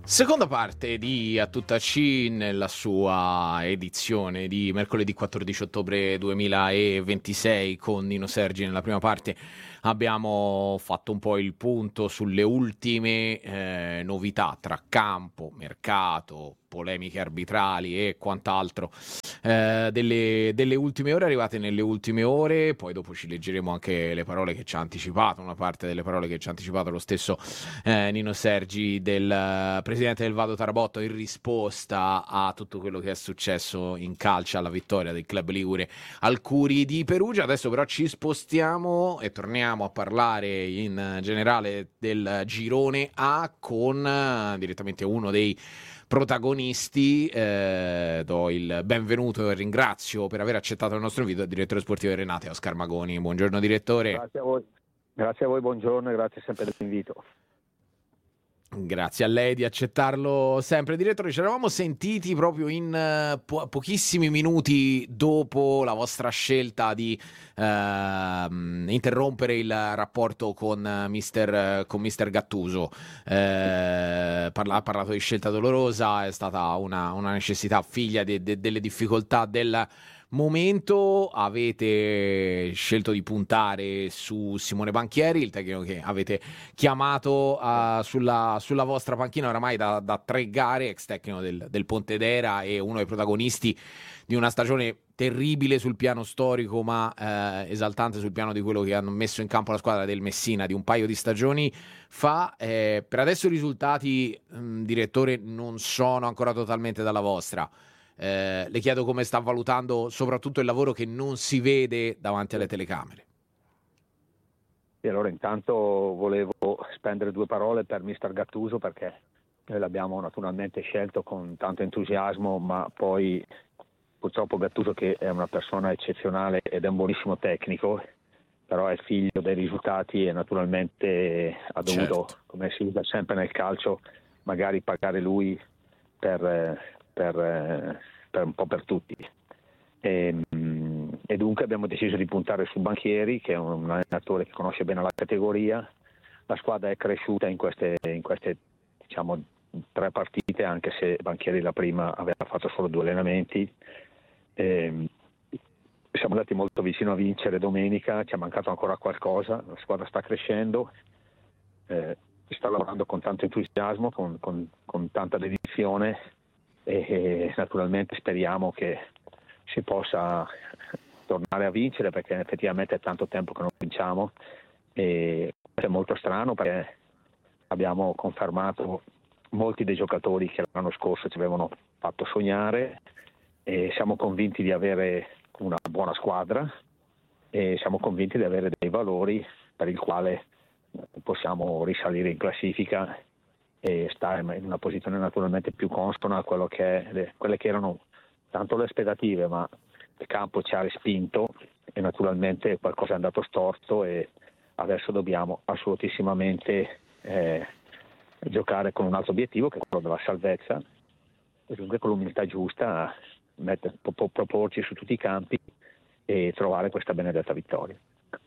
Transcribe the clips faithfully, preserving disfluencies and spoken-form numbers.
Seconda parte di A Tutta C nella sua edizione di mercoledì quattordici ottobre duemilaventisei con Nino Sergi. Nella prima parte abbiamo fatto un po' il punto sulle ultime eh, novità tra campo, mercato, polemiche arbitrali e quant'altro eh, delle, delle ultime ore, arrivate nelle ultime ore. Poi dopo ci leggeremo anche le parole che ci ha anticipato, una parte delle parole che ci ha anticipato lo stesso eh, Nino Sergi, del eh, presidente del Vado Tarabotto, in risposta a tutto quello che è successo in calcio, alla vittoria del club ligure al Curi di Perugia. Adesso però ci spostiamo e torniamo a parlare in generale del girone A con eh, direttamente uno dei protagonisti. Eh, do il benvenuto e ringrazio per aver accettato il nostro invito al direttore sportivo di Renate, Oscar Magoni. Buongiorno direttore. Grazie a voi, grazie a voi, buongiorno e grazie sempre dell'invito. Grazie a lei di accettarlo sempre. Direttore, ci eravamo sentiti proprio in uh, po- pochissimi minuti dopo la vostra scelta di uh, interrompere il rapporto con uh, mister, con mister Gattuso. Eh, parla- ha parlato di scelta dolorosa, è stata una, una necessità figlia de- de- delle difficoltà del momento. Avete scelto di puntare su Simone Banchieri, il tecnico che avete chiamato uh, sulla, sulla vostra panchina oramai da, da tre gare, ex tecnico del, del Pontedera e uno dei protagonisti di una stagione terribile sul piano storico, ma eh, esaltante sul piano di quello che hanno messo in campo la squadra del Messina di un paio di stagioni fa. Eh, per adesso i risultati, mh, direttore, non sono ancora totalmente dalla vostra. Eh, le chiedo come sta valutando soprattutto il lavoro che non si vede davanti alle telecamere. E allora intanto volevo spendere due parole per mister Gattuso, perché noi l'abbiamo naturalmente scelto con tanto entusiasmo, ma poi purtroppo Gattuso, che è una persona eccezionale ed è un buonissimo tecnico, però è figlio dei risultati e naturalmente ha dovuto, Certo. come si usa sempre nel calcio, magari pagare lui per, per, per un po' per tutti. E, e dunque abbiamo deciso di puntare su Banchieri, che è un allenatore che conosce bene la categoria. La squadra è cresciuta in queste, in queste diciamo, tre partite, anche se Banchieri la prima aveva fatto solo due allenamenti. E siamo andati molto vicino a vincere domenica, ci è mancato ancora qualcosa, la squadra sta crescendo, eh, sta lavorando con tanto entusiasmo, con, con, con tanta dedizione e, e naturalmente speriamo che si possa tornare a vincere, perché effettivamente è tanto tempo che non vinciamo e è molto strano, perché abbiamo confermato molti dei giocatori che l'anno scorso ci avevano fatto sognare e siamo convinti di avere una buona squadra e siamo convinti di avere dei valori per il quale possiamo risalire in classifica e stare in una posizione naturalmente più consona a quello che è le, quelle che erano tanto le aspettative, ma il campo ci ha respinto e naturalmente qualcosa è andato storto e adesso dobbiamo assolutissimamente eh, giocare con un altro obiettivo, che è quello della salvezza, e dunque con l'umiltà giusta mettere, proporci su tutti i campi e trovare questa benedetta vittoria.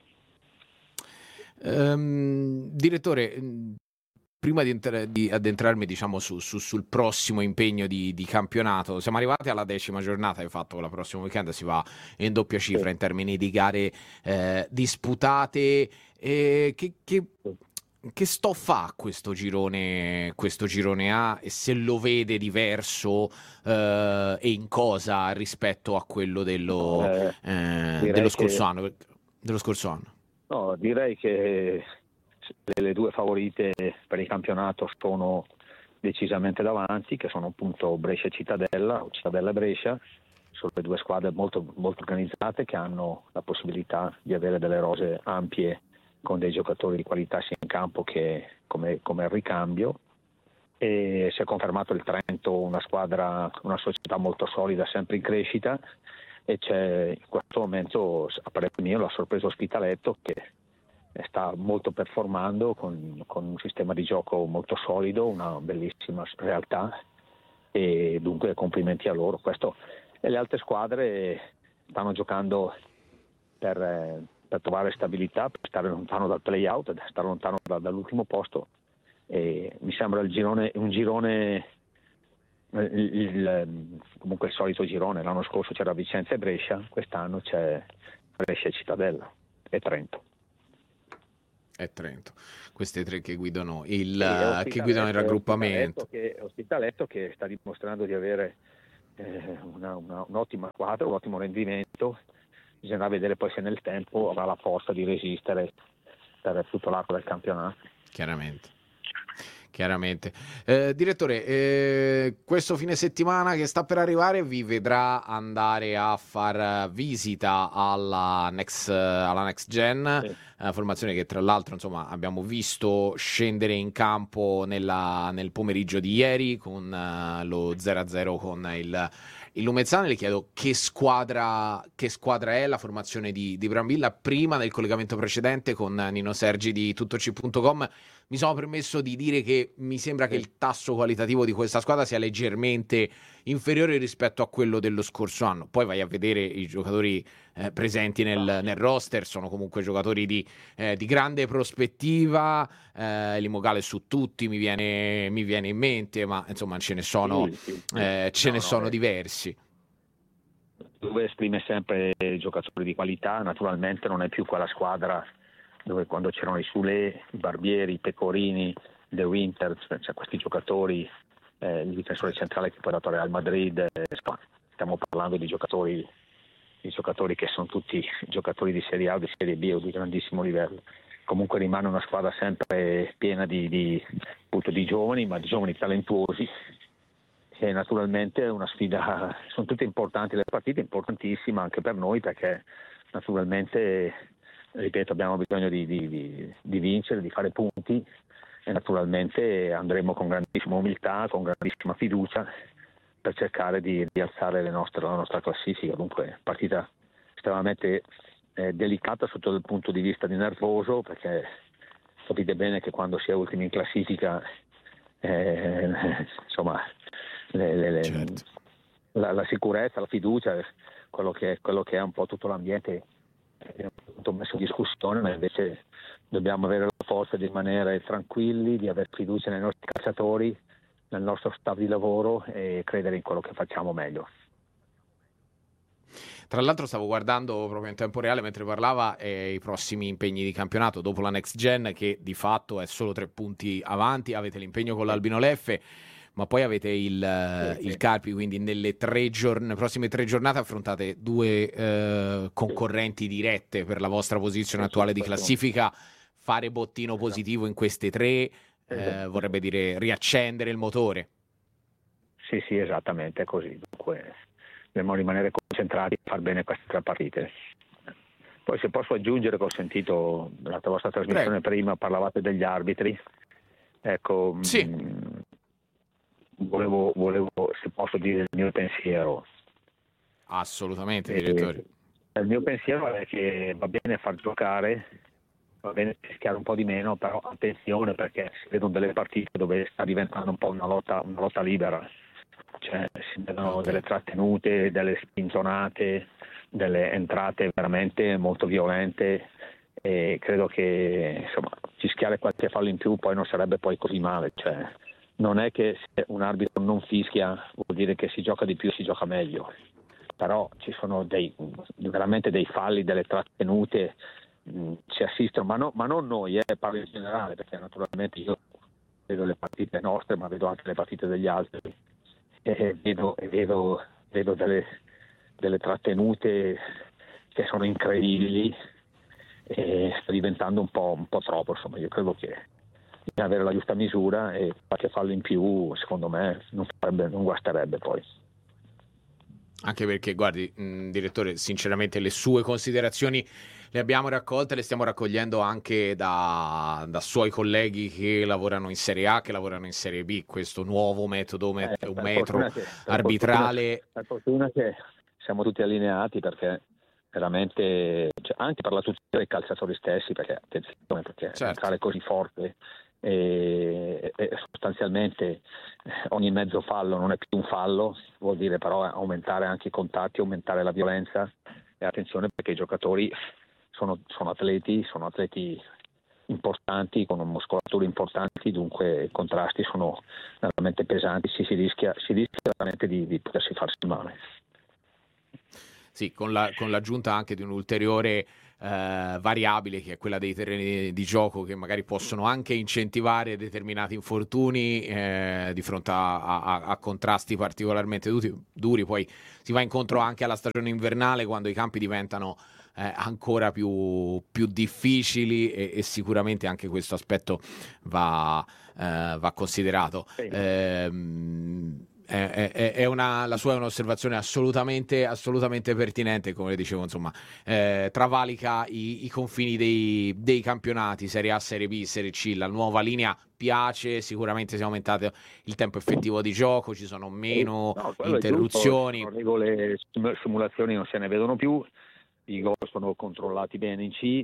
Um, direttore, prima di, entra- di addentrarmi diciamo su, su, sul prossimo impegno di, di campionato, siamo arrivati alla decima giornata, di fatto la prossima weekend si va in doppia cifra Sì. in termini di gare eh, disputate. Eh, che, che, che stoffa ha questo girone, questo girone A, e se lo vede diverso eh, e in cosa rispetto a quello dello, Eh, eh, dello direi scorso che anno? Dello scorso anno. no, direi che le due favorite per il campionato sono decisamente davanti, che sono appunto Brescia e Cittadella, o Cittadella e Brescia. Sono le due squadre molto, molto organizzate, che hanno la possibilità di avere delle rose ampie con dei giocatori di qualità sia in campo che come, come al ricambio. E si è confermato il Trento una squadra, una società molto solida, sempre in crescita, e c'è in questo momento, a parere mio, la sorpresa Ospitaletto, che sta molto performando con, con un sistema di gioco molto solido, una bellissima realtà, e dunque complimenti a loro. Questo, e le altre squadre stanno giocando per, per trovare stabilità, per stare lontano dal play-out, stare lontano da, dall'ultimo posto, e mi sembra il girone, un girone il, il, comunque il solito girone. L'anno scorso c'era Vicenza e Brescia, quest'anno c'è Brescia e Cittadella e Trento. E Trento, queste tre che guidano il, Sì, che guidano il raggruppamento. Ospitaletto che, Ospitaletto che sta dimostrando di avere eh, una, una, un'ottima squadra, un ottimo rendimento. Bisogna vedere poi se nel tempo avrà la forza di resistere per tutto l'arco del campionato. Chiaramente. Chiaramente. Eh, direttore, eh, questo fine settimana che sta per arrivare vi vedrà andare a far visita alla Next, alla Next Gen, Sì. eh, formazione che tra l'altro insomma abbiamo visto scendere in campo nella, nel pomeriggio di ieri con uh, lo zero a zero con il, il Lumezzane. Le chiedo che squadra, che squadra è la formazione di, di Brambilla. Prima del collegamento precedente con Nino Sergi di tuttoci punto com mi sono permesso di dire che mi sembra che il tasso qualitativo di questa squadra sia leggermente inferiore rispetto a quello dello scorso anno. Poi vai a vedere i giocatori eh, presenti nel, nel roster, sono comunque giocatori di, eh, di grande prospettiva. eh, Limogale su tutti mi viene, mi viene in mente, ma insomma ce ne sono, Sì, sì, sì. eh, ce No, ne no, sono eh. diversi. Dove esprime sempre giocatori di qualità, naturalmente non è più quella squadra dove quando c'erano i Sule, i Barbieri, i Pecorini, De Winter, cioè questi giocatori, eh, il difensore centrale che poi ha dato Real Madrid, eh, stiamo parlando di giocatori, di giocatori che sono tutti giocatori di Serie A o di Serie B o di grandissimo livello. Comunque rimane una squadra sempre piena di, di, appunto, di giovani, ma di giovani talentuosi. E naturalmente è una sfida, sono tutte importanti le partite, importantissima anche per noi perché naturalmente, ripeto, abbiamo bisogno di, di, di, di vincere, di fare punti e naturalmente andremo con grandissima umiltà, con grandissima fiducia per cercare di, di alzare le nostre, la nostra classifica. Dunque partita estremamente eh, delicata sotto il punto di vista di nervoso, perché capite bene che quando si è ultimi in classifica eh, insomma le, le, le, Certo. la, la sicurezza, la fiducia, quello che, quello che è un po' tutto l'ambiente è tutto messo in discussione, ma invece dobbiamo avere la forza di rimanere tranquilli, di avere fiducia nei nostri calciatori, nel nostro staff di lavoro e credere in quello che facciamo meglio. Tra l'altro stavo guardando proprio in tempo reale mentre parlava eh, i prossimi impegni di campionato dopo la Next Gen, che di fatto è solo tre punti avanti. Avete l'impegno con l'Albino Leffe, ma poi avete il, Sì, sì. il Carpi, quindi nelle tre giorn- prossime tre giornate affrontate due eh, concorrenti dirette per la vostra posizione Sì, attuale sì, di questo- classifica. Fare bottino Esatto. positivo in queste tre eh, Esatto. vorrebbe dire riaccendere il motore. Sì, sì, esattamente, è così. Dunque dobbiamo rimanere concentrati e far bene queste tre partite. Poi se posso aggiungere che ho sentito durante la vostra trasmissione Prego. prima parlavate degli arbitri, ecco, Sì. mh, volevo, volevo, se posso dire il mio pensiero. Assolutamente, Eh, direttore. il mio pensiero è che va bene far giocare, va bene rischiare un po' di meno, però attenzione perché si vedono delle partite dove sta diventando un po' una lotta, una lotta libera, cioè si vedono Ok. delle trattenute, delle spintonate, delle entrate veramente molto violente e credo che insomma fischiare qualche fallo in più poi non sarebbe poi così male, cioè non è che se un arbitro non fischia vuol dire che si gioca di più, si gioca meglio, però ci sono dei, veramente dei falli, delle trattenute, mh, si assistono, ma, no, ma non noi, eh, parlo in generale, perché naturalmente io vedo le partite nostre, ma vedo anche le partite degli altri e vedo, e vedo, vedo delle, delle trattenute che sono incredibili e sta diventando un po', un po' troppo, insomma io credo che bisogna avere la giusta misura e qualche fallo in più secondo me non, farebbe, non guasterebbe poi. Anche perché, guardi, mh, direttore, sinceramente le sue considerazioni le abbiamo raccolte, le stiamo raccogliendo anche da, da suoi colleghi che lavorano in Serie A, che lavorano in Serie B, questo nuovo metodo, met- Eh, un per metro fortuna che, per arbitrale. fortuna, per fortuna che siamo tutti allineati perché veramente, cioè, anche per la tutela dei calciatori stessi, perché attenzione, perché Certo. entrare così forte e, e sostanzialmente eh, ogni mezzo fallo non è più un fallo, vuol dire però aumentare anche i contatti, aumentare la violenza e attenzione perché i giocatori sono, sono atleti, sono atleti importanti, con muscolature importanti, dunque i contrasti sono veramente pesanti, si, si, rischia, si rischia veramente di, di potersi farsi male. Sì, con, la, con l'aggiunta anche di un'ulteriore eh, variabile, che è quella dei terreni di gioco, che magari possono anche incentivare determinati infortuni eh, di fronte a, a, a contrasti particolarmente duri, duri. Poi si va incontro anche alla stagione invernale, quando i campi diventano eh, ancora più, più difficili, e, e sicuramente anche questo aspetto va, eh, va considerato. Sì. Ehm, È, è, è una, la sua è un'osservazione assolutamente, assolutamente pertinente, come dicevo, insomma, eh, travalica i, i confini dei, dei campionati, Serie A, Serie B, Serie C. La nuova linea piace, sicuramente si è aumentato il tempo effettivo di gioco, ci sono meno no, interruzioni. Giusto, le simulazioni non se ne vedono più, i gol sono controllati bene in C,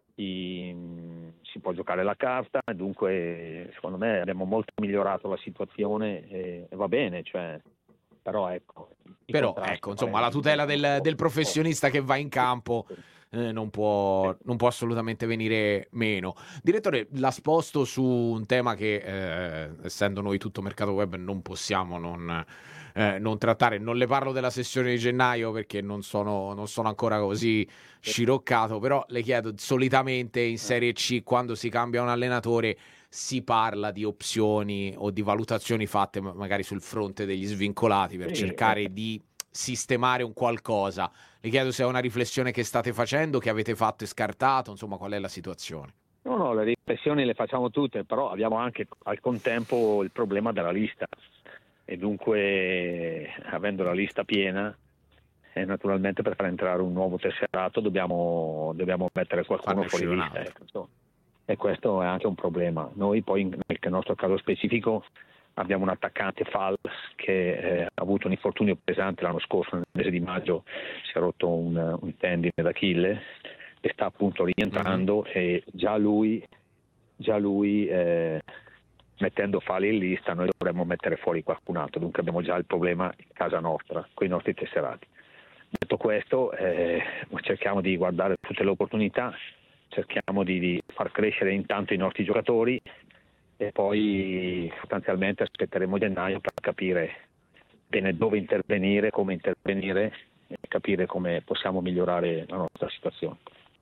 i, si può giocare la carta, dunque secondo me abbiamo molto migliorato la situazione e, e va bene, cioè, però ecco, Però ecco, insomma, la tutela del, del professionista che va in campo eh, non può, non può assolutamente venire meno. Direttore, la sposto su un tema che eh, essendo noi tutto mercato web non possiamo non, eh, non trattare. Non le parlo della sessione di gennaio perché non sono, non sono ancora così sciroccato, però le chiedo, solitamente in Serie C, quando si cambia un allenatore, si parla di opzioni o di valutazioni fatte magari sul fronte degli svincolati per Sì, cercare eh. di sistemare un qualcosa. Le chiedo se è una riflessione che state facendo, che avete fatto e scartato, insomma, qual è la situazione? No, no, le riflessioni le facciamo tutte, però abbiamo anche al contempo il problema della lista e dunque, avendo la lista piena, e naturalmente per far entrare un nuovo tesserato dobbiamo, dobbiamo mettere qualcuno Farne fuori uscire un lista. altro. Ecco. E questo è anche un problema. Noi poi nel nostro caso specifico abbiamo un attaccante Fall che eh, ha avuto un infortunio pesante l'anno scorso, nel mese di maggio si è rotto un, un tendine d'Achille e sta appunto rientrando, mm-hmm. e già lui, già lui eh, mettendo Fall in lista noi dovremmo mettere fuori qualcun altro, dunque abbiamo già il problema in casa nostra con i nostri tesserati. Detto questo, eh, cerchiamo di guardare tutte le opportunità, cerchiamo di, di far crescere intanto i nostri giocatori e poi sostanzialmente aspetteremo gennaio per capire bene dove intervenire, come intervenire e capire come possiamo migliorare la nostra situazione.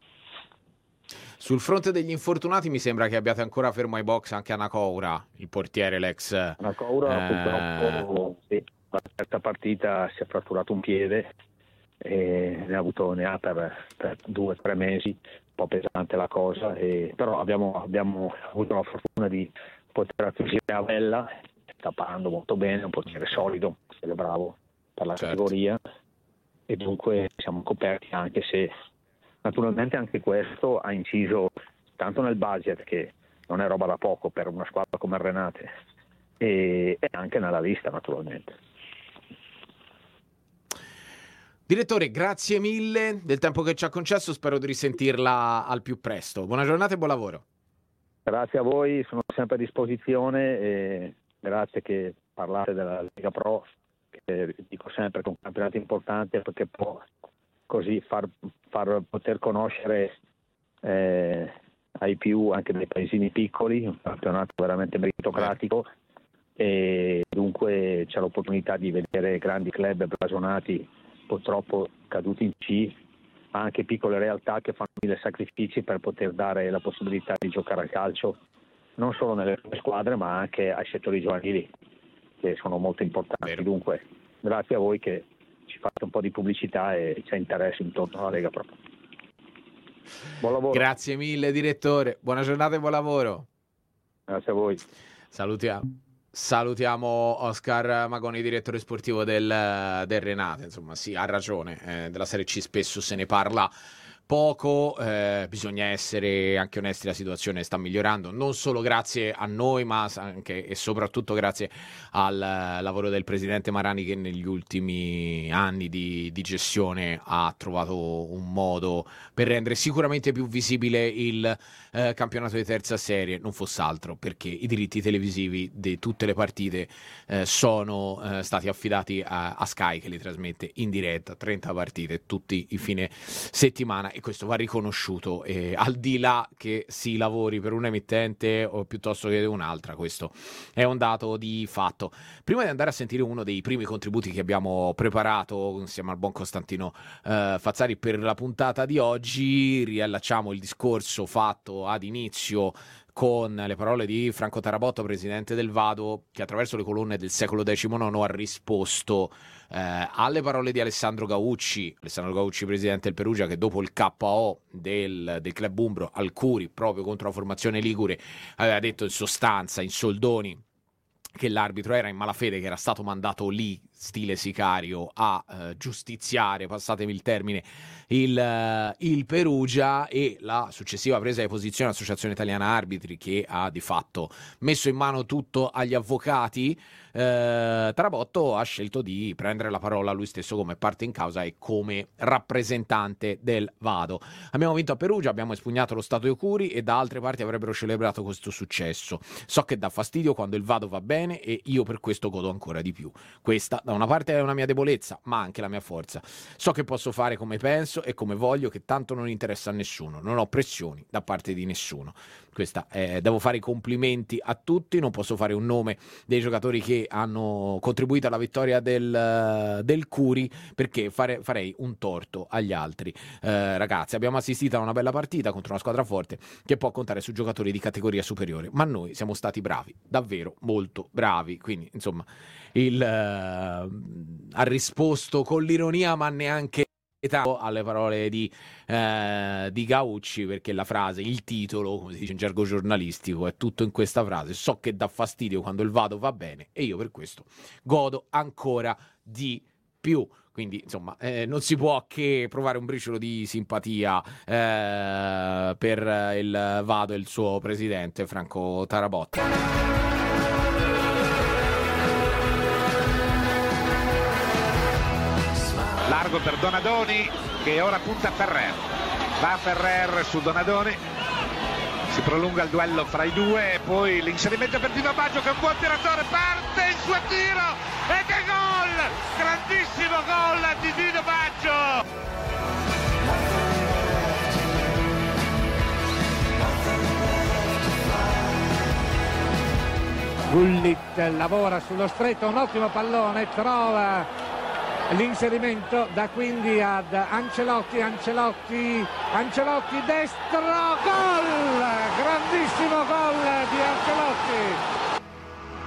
Sul fronte degli infortunati mi sembra che abbiate ancora fermo ai box anche Anacoura, il portiere, l'ex Anacoura eh... purtroppo sì, la terza partita si è fratturato un piede e ne ha avuto ne ha per, per due o tre mesi, un po' pesante la cosa, e, però abbiamo, abbiamo avuto la fortuna di poter acquisire Avella, sta parlando molto bene, un portiere solido, un portiere bravo per la certo. categoria, e dunque siamo coperti, anche se naturalmente anche questo ha inciso tanto nel budget, che non è roba da poco per una squadra come il Renate, e, e anche nella lista naturalmente. Direttore, grazie mille del tempo che ci ha concesso, spero di risentirla al più presto. Buona giornata e buon lavoro. Grazie a voi, sono sempre a disposizione e grazie che parlate della Lega Pro, che dico sempre che è un campionato importante perché può così far, far poter conoscere eh, ai più anche dei paesini piccoli, un campionato veramente meritocratico, e dunque c'è l'opportunità di vedere grandi club blasonati purtroppo caduti in C, ma anche piccole realtà che fanno mille sacrifici per poter dare la possibilità di giocare al calcio non solo nelle squadre ma anche ai settori giovanili, che sono molto importanti. Vero. Dunque grazie a voi che ci fate un po' di pubblicità e c'è interesse intorno alla Lega Pro. Buon lavoro. Grazie mille direttore, buona giornata e buon lavoro. Grazie a voi. Salutiamo. Salutiamo Oscar Magoni, direttore sportivo del, del Renate. Insomma, sì, ha ragione, eh, della Serie C spesso se ne parla poco, eh, bisogna essere anche onesti, la situazione sta migliorando, non solo grazie a noi, ma anche e soprattutto grazie al lavoro del presidente Marani, che negli ultimi anni di, di gestione ha trovato un modo per rendere sicuramente più visibile il eh, campionato di terza serie, non fosse altro perché i diritti televisivi di tutte le partite eh, sono eh, stati affidati a, a Sky, che li trasmette in diretta, trenta partite tutti i fine settimana, e questo va riconosciuto, e al di là che si lavori per un emittente o piuttosto che un'altra, questo è un dato di fatto. Prima di andare a sentire uno dei primi contributi che abbiamo preparato insieme al buon Costantino eh, Fazzari per la puntata di oggi, riallacciamo il discorso fatto ad inizio con le parole di Franco Tarabotto, presidente del Vado, che attraverso le colonne del secolo diciannove ha risposto eh, alle parole di Alessandro Gaucci, Alessandro Gaucci presidente del Perugia, che dopo il K O del, del club umbro al Curi, proprio contro la formazione ligure, aveva detto in sostanza, in soldoni, che l'arbitro era in malafede, che era stato mandato lì, stile sicario, a eh, giustiziare, passatemi il termine, il, uh, il Perugia, e la successiva presa di posizione dell'Associazione Italiana Arbitri, che ha di fatto messo in mano tutto agli avvocati. eh, Tarabotto ha scelto di prendere la parola lui stesso come parte in causa e come rappresentante del Vado. Abbiamo vinto a Perugia, abbiamo espugnato lo Stato di Curi e da altre parti avrebbero celebrato questo successo. So che dà fastidio quando il Vado va bene e io per questo godo ancora di più. Questa da una parte è una mia debolezza, ma anche la mia forza. So che posso fare come penso e come voglio, che tanto non interessa a nessuno. Non ho pressioni da parte di nessuno. Questa è, devo fare i complimenti a tutti, non posso fare un nome dei giocatori che hanno contribuito alla vittoria del, del Curi, perché fare, farei un torto agli altri. Eh, ragazzi, abbiamo assistito a una bella partita contro una squadra forte che può contare su giocatori di categoria superiore, ma noi siamo stati bravi, davvero molto bravi. Quindi, insomma, il uh, ha risposto con l'ironia, ma neanche alle parole di, eh, di Gaucci, perché la frase, il titolo, come si dice in gergo giornalistico, è tutto in questa frase: so che dà fastidio quando il Vado va bene e io per questo godo ancora di più. Quindi, insomma, eh, non si può che provare un briciolo di simpatia eh, per il Vado e il suo presidente Franco Tarabotto. Largo per Donadoni, che ora punta a Ferrer. Va Ferrer su Donadoni, si prolunga il duello fra i due e poi l'inserimento per Dino Baggio, che è un buon tiratore, parte il suo tiro e che gol! Grandissimo gol di Dino Baggio! Gullit lavora sullo stretto, un ottimo pallone, trova l'inserimento, da quindi ad Ancelotti, Ancelotti, Ancelotti destro, gol! Grandissimo gol di Ancelotti!